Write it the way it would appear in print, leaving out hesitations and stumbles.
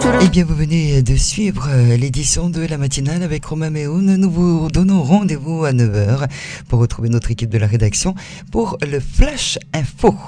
Eh bien, vous venez de suivre l'édition de la matinale avec Romain Méoun. Nous vous donnons rendez-vous à 9h pour retrouver notre équipe de la rédaction pour le Flash Info.